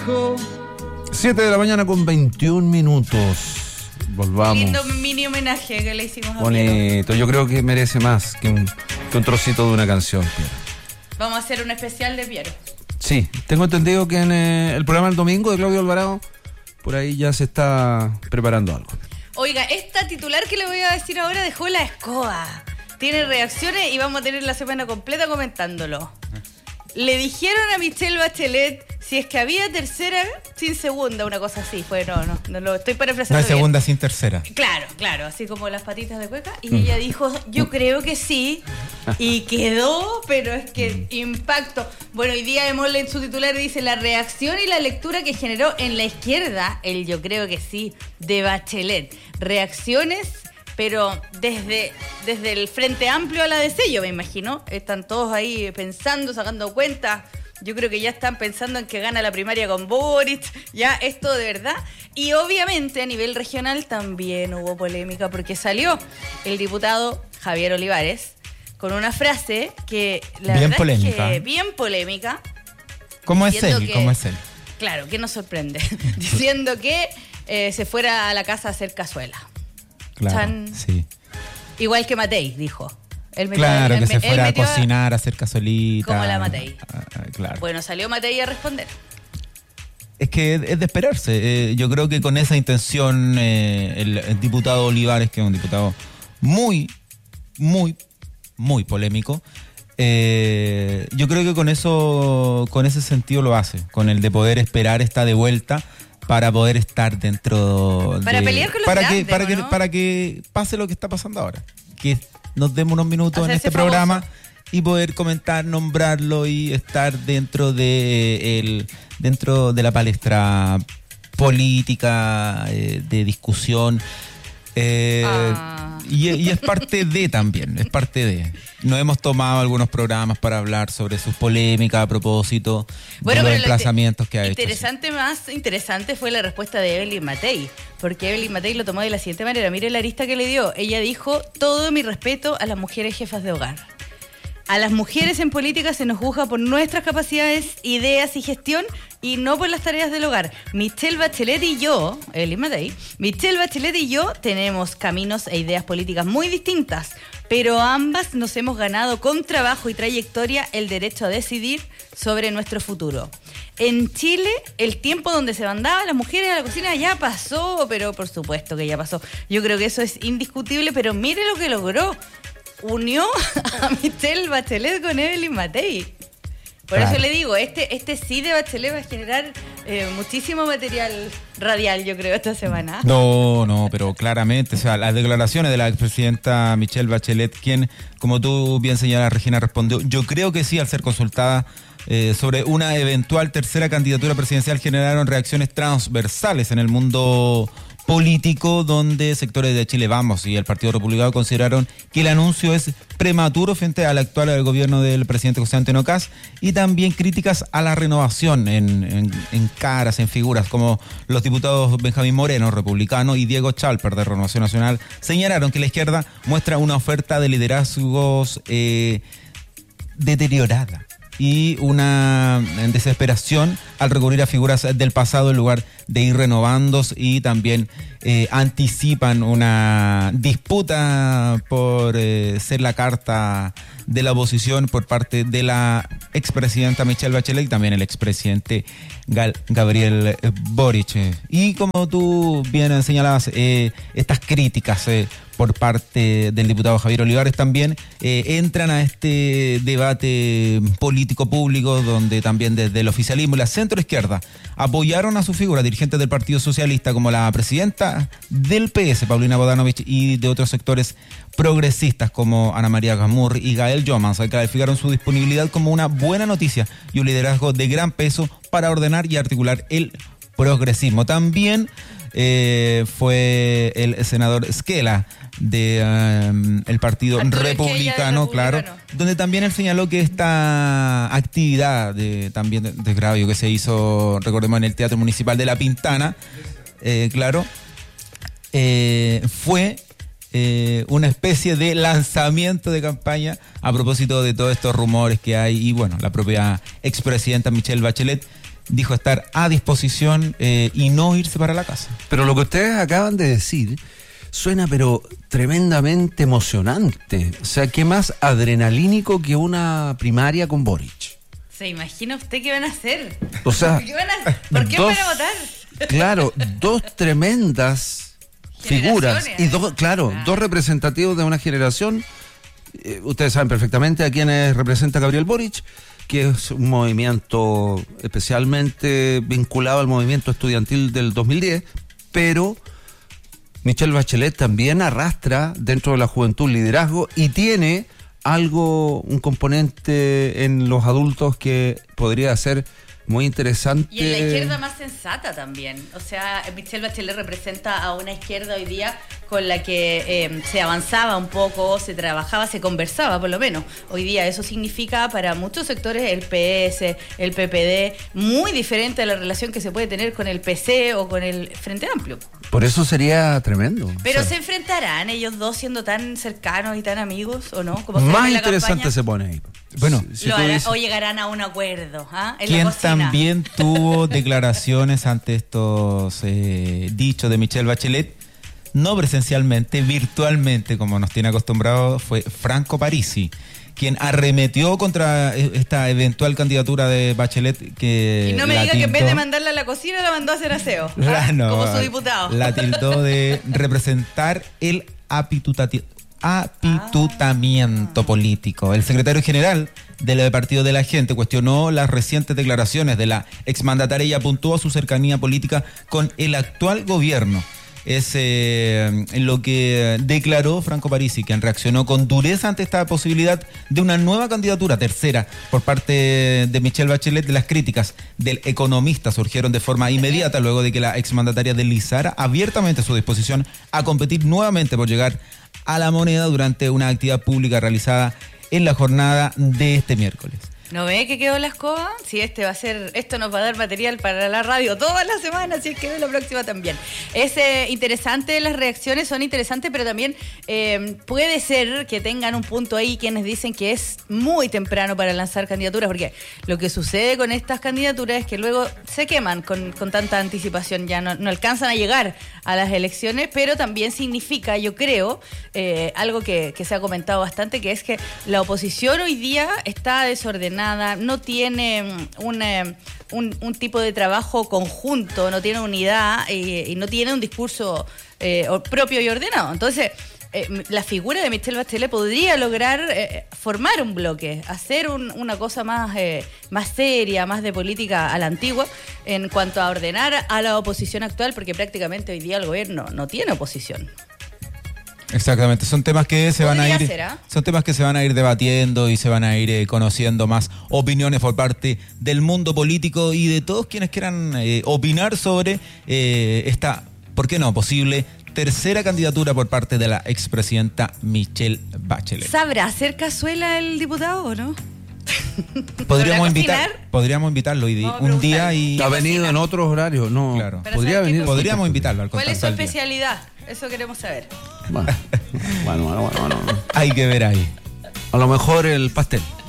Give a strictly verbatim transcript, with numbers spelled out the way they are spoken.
dijo. siete de la mañana con veintiún minutos. Volvamos. Lindo mini homenaje que le hicimos a Bonito. Piero. Yo creo que merece más que un, que un trocito de una canción, Piero. Vamos a hacer un especial de Piero. Sí, tengo entendido que en eh, el programa del domingo de Claudio Alvarado, por ahí ya se está preparando algo. Oiga, esta titular que le voy a decir ahora dejó la escoba. Tiene reacciones y vamos a tener la semana completa comentándolo. Le dijeron a Michelle Bachelet si es que había tercera sin segunda, una cosa así. Fue, no, no, no lo estoy parafraseando. No hay bien. segunda sin tercera. Claro, claro, así como las patitas de cueca. Y ella dijo, yo creo que sí. Y quedó, pero es que impacto. Bueno, hoy día Emole en su titular dice la reacción y la lectura que generó en la izquierda, el yo creo que sí, de Bachelet. Reacciones, pero desde, desde el Frente Amplio a la D C, yo me imagino. Están todos ahí pensando, sacando cuentas. Yo creo que ya están pensando en que gana la primaria con Boric, ya esto de verdad. Y obviamente a nivel regional también hubo polémica porque salió el diputado Javier Olivares con una frase que la bien verdad polémica. es que bien polémica. ¿Cómo es él? Que, ¿Cómo es él? Claro, que nos sorprende. Diciendo que eh, se fuera a la casa a hacer cazuela. Claro, Chan. sí. Igual que Matei, dijo. Él metió, Claro, él, que se él fuera a metió cocinar, a hacer cazuelita. como la Matei. Ah, ah, claro. Bueno, salió Matei a responder. Es que es de esperarse. Eh, yo creo que con esa intención eh, el, el diputado Olivares, que es un diputado muy, muy, muy polémico, eh, yo creo que con eso, con ese sentido lo hace, con el de poder esperar está de vuelta para poder estar dentro para de, pelear con los para grandes, que para ¿no? que para que pase lo que está pasando ahora, que nos demos unos minutos en Hacerse este programa famoso. y poder comentar, nombrarlo y estar dentro de el dentro de la palestra política, eh, de discusión. Eh, Ah. y, y es parte de también, es parte de. Nos hemos tomado algunos programas para hablar sobre sus polémicas a propósito Bueno, de los pero lo emplazamientos inte- que ha hecho. interesante, más interesante fue la respuesta de Evelyn Matei, porque Evelyn Matei lo tomó de la siguiente manera. Mire la arista que le dio. Ella dijo, todo mi respeto a las mujeres jefas de hogar. A las mujeres en política se nos juzga por nuestras capacidades, ideas y gestión y no por las tareas del hogar. Michelle Bachelet y yo, Evelyn Matei, Michelle Bachelet y yo tenemos caminos e ideas políticas muy distintas, pero ambas nos hemos ganado con trabajo y trayectoria el derecho a decidir sobre nuestro futuro. En Chile, el tiempo donde se mandaban las mujeres a la cocina ya pasó, pero por supuesto que ya pasó. Yo creo que eso es indiscutible, pero mire lo que logró. Unió a Michelle Bachelet con Evelyn Matei. Por Claro. eso le digo, este, este sí de Bachelet va a generar eh, muchísimo material radial, yo creo, esta semana. No, no, pero claramente, o sea, las declaraciones de la expresidenta Michelle Bachelet, quien, como tú bien señalas, Regina, respondió, yo creo que sí, al ser consultada eh, sobre una eventual tercera candidatura presidencial, generaron reacciones transversales en el mundo político, donde sectores de Chile Vamos y el Partido Republicano consideraron que el anuncio es prematuro frente al actual gobierno del presidente José Antonio Kast, y también críticas a la renovación en, en, en caras, en figuras, como los diputados Benjamín Moreno, republicano, y Diego Chalper, de Renovación Nacional, señalaron que la izquierda muestra una oferta de liderazgos eh, deteriorada y una desesperación al recurrir a figuras del pasado en lugar de ir renovándose, y también eh, anticipan una disputa por eh, ser la carta de la oposición por parte de la expresidenta Michelle Bachelet y también el expresidente Gal- Gabriel Boric. Y como tú bien señalabas, eh, estas críticas eh, por parte del diputado Javier Olivares también eh, entran a este debate político público, donde también desde el oficialismo y la centroizquierda apoyaron a su figura, dirigentes del Partido Socialista como la presidenta del P S, Paulina Bodanovich, y de otros sectores progresistas como Ana María Gamur y Gael Jomans, que calificaron su disponibilidad como una buena noticia y un liderazgo de gran peso para ordenar y articular el progresismo. También eh, fue el senador Skela de um, el Partido Arturo Republicano, Esquella, claro, Republicano. donde también él señaló que esta actividad de, también de, de agravio que se hizo, recordemos, en el Teatro Municipal de La Pintana, eh, claro, eh, fue eh, una especie de lanzamiento de campaña a propósito de todos estos rumores que hay, y bueno, la propia expresidenta Michelle Bachelet dijo estar a disposición eh, y no irse para la casa. Pero lo que ustedes acaban de decir suena pero tremendamente emocionante. O sea, ¿qué más adrenalínico que una primaria con Boric? ¿Se imagina usted qué van a hacer? O sea, ¿Qué van a, ¿por qué dos, van a votar? Claro, dos tremendas figuras y dos, claro, ah. dos representativos de una generación. Eh, ustedes saben perfectamente a quiénes representa Gabriel Boric, que es un movimiento especialmente vinculado al movimiento estudiantil del dos mil diez, pero Michelle Bachelet también arrastra dentro de la juventud liderazgo y tiene algo, un componente en los adultos que podría ser muy interesante. Y en la izquierda más sensata también. O sea, Michelle Bachelet representa a una izquierda hoy día con la que eh, se avanzaba un poco, se trabajaba, se conversaba por lo menos. Hoy día eso significa para muchos sectores el P S, el P P D, muy diferente a la relación que se puede tener con el P C o con el Frente Amplio. Por eso sería tremendo. Pero o sea, ¿se enfrentarán ellos dos siendo tan cercanos y tan amigos o no? Como más interesante se pone ahí. Bueno, si hará, dices, o llegarán a un acuerdo. ¿Ah? En quien la también tuvo declaraciones ante estos eh, dichos de Michelle Bachelet, no presencialmente, virtualmente, como nos tiene acostumbrados, fue Franco Parisi, quien arremetió contra esta eventual candidatura de Bachelet. Que y no me diga tildó, que en vez de mandarla a la cocina, la mandó a hacer aseo, ¿ah? no, como su diputado. La tildó de representar el apitutativo. apitutamiento ah. político. El secretario general del Partido de la Gente cuestionó las recientes declaraciones de la exmandataria y apuntó a su cercanía política con el actual gobierno. Es eh, lo que declaró Franco Parisi, quien reaccionó con dureza ante esta posibilidad de una nueva candidatura, tercera, por parte de Michelle Bachelet. De las críticas del economista surgieron de forma inmediata luego de que la exmandataria deslizara abiertamente su disposición a competir nuevamente por llegar a la moneda durante una actividad pública realizada en la jornada de este miércoles. ¿No ve que quedó la escoba? Sí, este va a ser, esto nos va a dar material para la radio toda la semana, así es que ve la próxima también. Es eh, interesante, las reacciones son interesantes, pero también eh, puede ser que tengan un punto ahí quienes dicen que es muy temprano para lanzar candidaturas, porque lo que sucede con estas candidaturas es que luego se queman con, con tanta anticipación, ya no, no alcanzan a llegar a las elecciones, pero también significa, yo creo, eh, algo que, que se ha comentado bastante, que es que la oposición hoy día está desordenada, no tiene un, un, un tipo de trabajo conjunto, no tiene unidad y, y no tiene un discurso eh, propio y ordenado. Entonces, eh, la figura de Michelle Bachelet podría lograr eh, formar un bloque, hacer un, una cosa más, eh, más seria, más de política a la antigua, en cuanto a ordenar a la oposición actual, porque prácticamente hoy día el gobierno no tiene oposición. Exactamente, son temas que se van a ir ser, ¿eh? son temas que se van a ir debatiendo y se van a ir eh, conociendo más opiniones por parte del mundo político y de todos quienes quieran eh, opinar sobre eh, esta, ¿por qué no?, posible tercera candidatura por parte de la expresidenta Michelle Bachelet. ¿Sabrá hacer cazuela el diputado o no? Podríamos invitar, podríamos invitarlo hoy día, un día y ha venido en otros horarios, no. Claro. Podría venir. Podríamos invitarlo al ¿Cuál es su especialidad? Eso queremos saber. Bueno, bueno, bueno, bueno, bueno. Hay que ver ahí. A lo mejor el pastel.